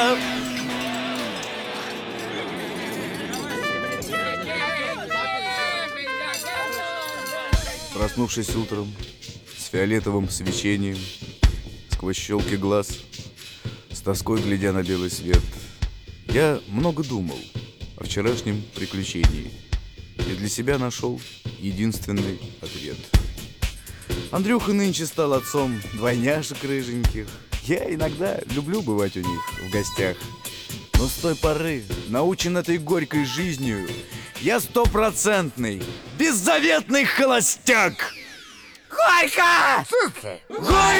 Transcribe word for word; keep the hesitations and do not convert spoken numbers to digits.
Проснувшись утром с фиолетовым свечением, сквозь щелки глаз, с тоской глядя на белый свет, я много думал о вчерашнем приключении и для себя нашел единственный ответ. Андрюха нынче стал отцом двойняшек рыженьких. Я иногда люблю бывать у них в гостях, но с той поры, научен этой горькой жизнью, я стопроцентный, беззаветный холостяк! Горько! Горько!